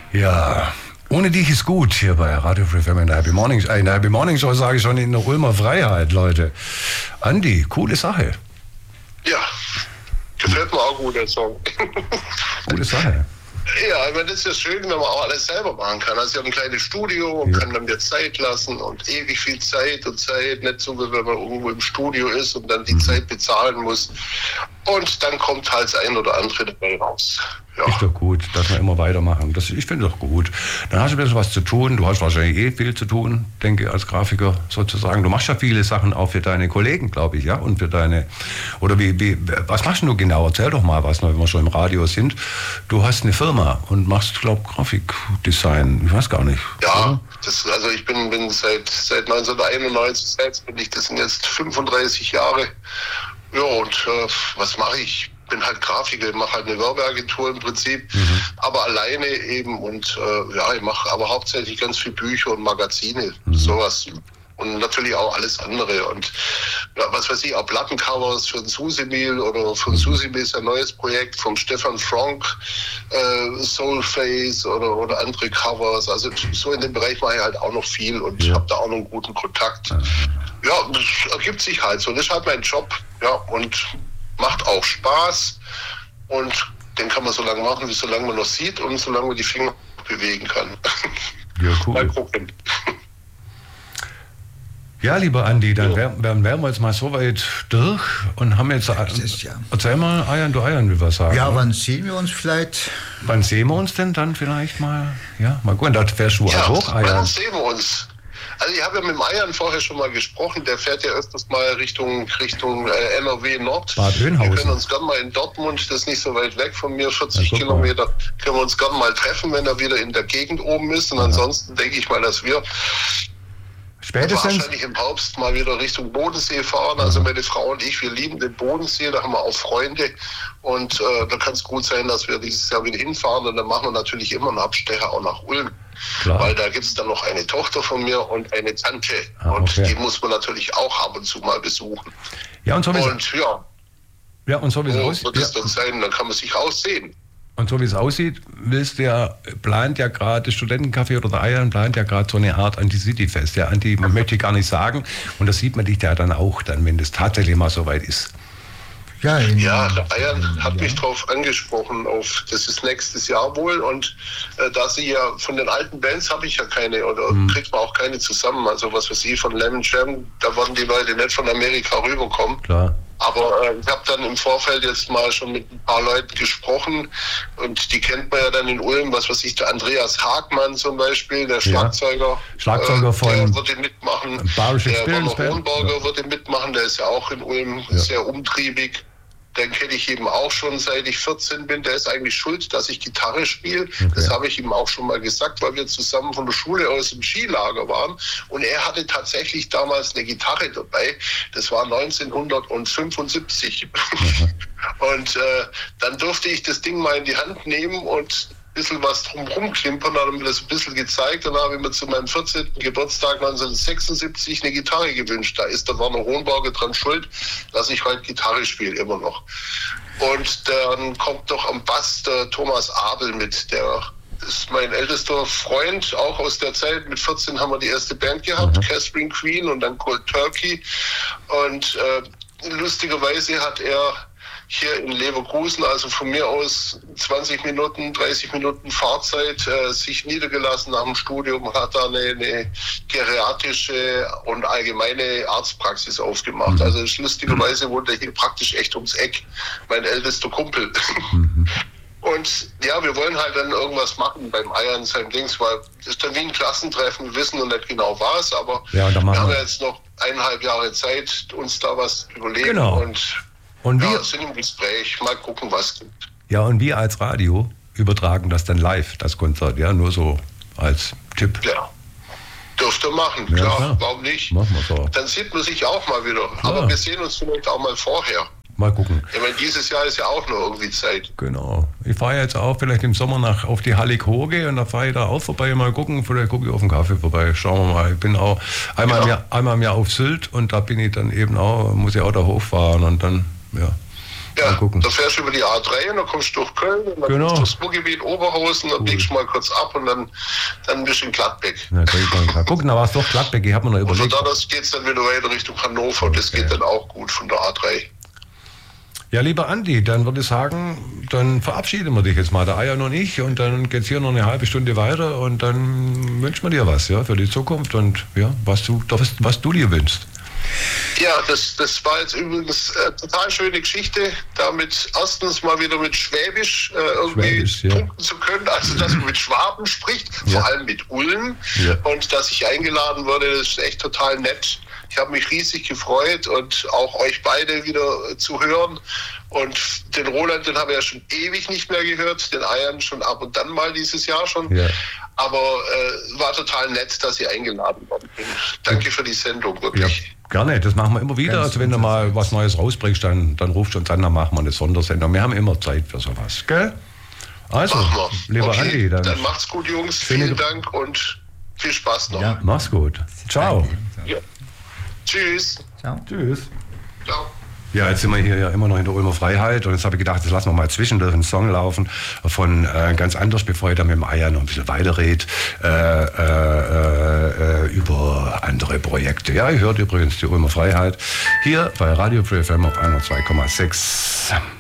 Ja, ohne dich ist gut hier bei Radio Free FM in der Happy Morning. In der Happy Morning Show sage ich schon in der Ulmer Freiheit, Leute. Andi, coole Sache. Ja, gefällt mir auch gut, der Song. Coole Sache. Ja, ich meine, das ist ja schön, wenn man auch alles selber machen kann. Also ich habe ein kleines Studio und kann dann mir Zeit lassen und ewig viel Zeit und Zeit. Nicht so, wie wenn man irgendwo im Studio ist und dann die Zeit bezahlen muss. Und dann kommt halt das ein oder andere dabei raus. Ja. Ist doch gut, dass wir immer weitermachen. Ich finde doch gut. Dann hast du ein bisschen was zu tun. Du hast wahrscheinlich viel zu tun, denke ich, als Grafiker sozusagen. Du machst ja viele Sachen auch für deine Kollegen, glaube ich, ja? Und für deine, oder was machst du genau? Erzähl doch mal was, wenn wir schon im Radio sind. Du hast eine Firma und machst, glaube ich, Grafikdesign. Ich weiß gar nicht. Ja, also ich bin seit 1991 selbstständig. Das sind jetzt 35 Jahre. Ja, und was mache ich? Ich bin halt Grafiker, ich mache halt eine Werbeagentur im Prinzip, aber alleine eben und ich mache aber hauptsächlich ganz viel Bücher und Magazine, sowas. Und natürlich auch alles andere. Und ja, was weiß ich, auch Plattencovers für den Susimil oder von Susimil ist ein neues Projekt vom Stefan Frank, Soulface oder andere Covers. Also so in dem Bereich mache ich halt auch noch viel und habe da auch noch einen guten Kontakt. Ja, das ergibt sich halt so. Das ist halt mein Job. Ja, und macht auch Spaß. Und den kann man so lange machen, wie solange man noch sieht und solange man die Finger bewegen kann. Ja, cool. Mal gucken. Ja, lieber Andi, dann wären wir jetzt mal so weit durch und haben jetzt... Erzähl mal, du Eiern, will was sagen. Ja, wann sehen wir uns vielleicht? Wann sehen wir uns denn dann vielleicht mal? Ja, mal gut, da fährst du auch Eiern. Wann sehen wir uns? Also ich habe ja mit dem Eiern vorher schon mal gesprochen, der fährt ja öfters mal Richtung NRW Nord. Bad Oeynhausen. Wir können uns gerne mal in Dortmund, das ist nicht so weit weg von mir, 40 Kilometer, können wir uns gerne mal treffen, wenn er wieder in der Gegend oben ist. Und ansonsten denke ich mal, dass wir wahrscheinlich im Herbst mal wieder Richtung Bodensee fahren. Also meine Frau und ich, wir lieben den Bodensee, da haben wir auch Freunde. Und da kann es gut sein, dass wir dieses Jahr wieder hinfahren. Und dann machen wir natürlich immer einen Abstecher auch nach Ulm. Klar. Weil da gibt es dann noch eine Tochter von mir und eine Tante. Und die muss man natürlich auch ab und zu mal besuchen. Ja, und sowieso. Und so wird es dann sein, dann kann man sich aussehen. Und so wie es aussieht, plant ja gerade das Studentencafé oder der Eiern plant ja gerade so eine Art Anti-City-Fest. Ja, möchte ich gar nicht sagen. Und das sieht man dich ja dann auch, wenn es tatsächlich mal so weit ist. Ja, der Eiern hat mich drauf angesprochen, das ist nächstes Jahr wohl. Und da sie ja von den alten Bands habe ich ja keine oder kriegt man auch keine zusammen. Also was weiß ich, von Lemon Jam, da werden die Leute nicht von Amerika rüberkommen. Klar. Aber ich habe dann im Vorfeld jetzt mal schon mit ein paar Leuten gesprochen und die kennt man ja dann in Ulm, was weiß ich, der Andreas Hagmann zum Beispiel, der Schlagzeuger von der würde mitmachen, der Werner Hohenberger würde mitmachen, der ist ja auch in Ulm sehr umtriebig. Den kenne ich eben auch schon, seit ich 14 bin. Der ist eigentlich schuld, dass ich Gitarre spiele. Okay. Das habe ich ihm auch schon mal gesagt, weil wir zusammen von der Schule aus im Skilager waren. Und er hatte tatsächlich damals eine Gitarre dabei. Das war 1975. Und dann durfte ich das Ding mal in die Hand nehmen und ein bisschen was drumherum klimpern, dann haben wir das ein bisschen gezeigt. Dann habe ich mir zu meinem 14. Geburtstag 1976 eine Gitarre gewünscht. Da ist der Werner Hohenberger dran schuld, dass ich heute Gitarre spiele, immer noch. Und dann kommt doch am Bass der Thomas Abel mit, der ist mein ältester Freund, auch aus der Zeit. Mit 14 haben wir die erste Band gehabt, Caspering Queen und dann Cold Turkey. Und lustigerweise hat er hier in Leverkusen, also von mir aus 20 Minuten, 30 Minuten Fahrzeit, sich niedergelassen nach dem Studium, hat da eine geriatrische und allgemeine Arztpraxis aufgemacht. Also lustigerweise wohnt er hier praktisch echt ums Eck, mein ältester Kumpel. Und ja, wir wollen halt dann irgendwas machen beim Eiern sein Dings, weil das ist dann wie ein Klassentreffen, wir wissen noch nicht genau was, aber wir haben ja jetzt noch 1,5 Jahre Zeit, uns da was zu überlegen und wir sind im Gespräch, mal gucken, was gibt. Ja, und wir als Radio übertragen das dann live, das Konzert, ja, nur so als Tipp. Ja, dürfte machen, klar, warum nicht? Machen wir so. Dann sieht man sich auch mal wieder, aber wir sehen uns vielleicht auch mal vorher. Mal gucken. Ich meine, dieses Jahr ist ja auch noch irgendwie Zeit. Genau. Ich fahre jetzt auch vielleicht im Sommer auf die Hallig-Hoge und da fahre ich da auch vorbei, mal gucken, vielleicht gucke ich auf den Kaffee vorbei, schauen wir mal. Ich bin auch einmal im Jahr auf Sylt und da bin ich dann eben auch, muss ich auch da hochfahren und dann, Ja, da fährst du über die A3 und dann kommst du durch Köln und dann kommst du durchs Ruhrgebiet Oberhausen und biegst mal kurz ab und dann bist du in Gladbeck. Guck, da war es doch Gladbeck, ich habe mir noch überlegt. Und von da geht es dann wieder weiter Richtung Hannover und das geht dann auch gut von der A3. Ja, lieber Andi, dann würde ich sagen, dann verabschieden wir dich jetzt mal, der Ayan und ich, und dann geht es hier noch eine halbe Stunde weiter und dann wünschen wir dir was, ja, für die Zukunft und ja, was du dir wünschst. Ja, das war jetzt übrigens eine total schöne Geschichte, damit erstens mal wieder mit Schwäbisch punkten zu können, also dass man mit Schwaben spricht, vor allem mit Ulm, und dass ich eingeladen wurde, das ist echt total nett. Ich habe mich riesig gefreut und auch euch beide wieder zu hören. Und den Roland, den habe ich ja schon ewig nicht mehr gehört, den Ayan schon ab und dann mal dieses Jahr schon. Ja. Aber war total nett, dass ihr eingeladen worden bin. Danke für die Sendung, wirklich. Ja. Gerne, das machen wir immer wieder. Also wenn du mal was Neues rausbringst, dann rufst du uns an, dann machen wir eine Sondersendung. Wir haben immer Zeit für sowas, gell? Also, lieber Andi, dann macht's gut, Jungs. Vielen Dank und viel Spaß noch. Ja, mach's gut. Ciao. Ja. Tschüss. Ciao. Tschüss. Ciao. Ja, jetzt sind wir hier ja immer noch in der Ulmer Freiheit und jetzt habe ich gedacht, jetzt lassen wir mal zwischendurch einen Song laufen von ganz anders, bevor ich dann mit dem Ayan noch ein bisschen weiterrede über andere Projekte. Ja, ihr hört übrigens die Ulmer Freiheit hier bei Radio Free FM auf 102,6.